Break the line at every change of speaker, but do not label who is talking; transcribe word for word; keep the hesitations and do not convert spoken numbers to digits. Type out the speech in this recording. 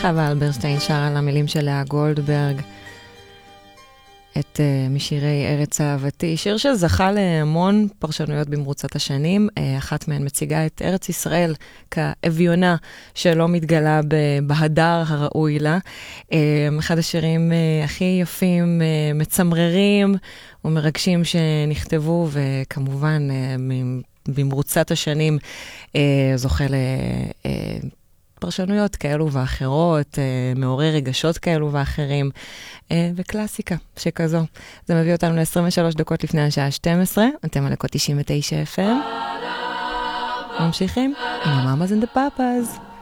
חווה אלברשטיין שר על המילים של לאה גולדברג, את uh, משירי ארץ אהבתי, שיר שזכה להמון פרשנויות במרוצת השנים. Uh, אחת מהן מציגה את ארץ ישראל כאביונה שלא מתגלה בהדר הראוי לה. Uh, אחד השירים uh, הכי יפים, uh, מצמררים ומרגשים שנכתבו, וכמובן uh, במרוצת השנים uh, זוכה ל... Uh, פרשנויות כאלו ואחרות, מעורר רגשות כאלו ואחרים, וקלאסיקה שכזו. זה מביא אותנו ל-עשרים ושלוש דקות לפני השעה שתים עשרה, אתם על לקות תשעים ותשע אף אם. ממשיכים עם המאמאז אנד הפאפאז.